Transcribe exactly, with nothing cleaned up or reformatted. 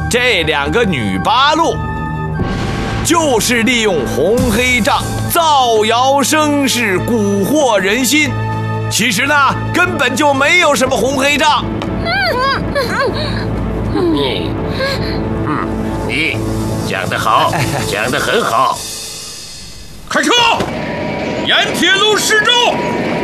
这两个女八路就是利用红黑账造谣生事，蛊惑人心。其实呢，根本就没有什么红黑账。 你，嗯，你讲得好，讲得很好。 开车！沿铁路施周。